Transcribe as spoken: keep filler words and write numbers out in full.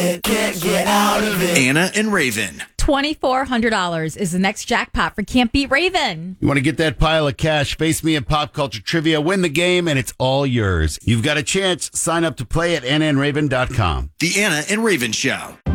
it, can't get out of it. Anna and Raven. twenty-four hundred dollars is the next jackpot for Can't Beat Raven. You want to get that pile of cash? Face me at Pop Culture Trivia. Win the game, and it's all yours. You've got a chance. Sign up to play at anna and raven dot com. The Anna and Raven Show.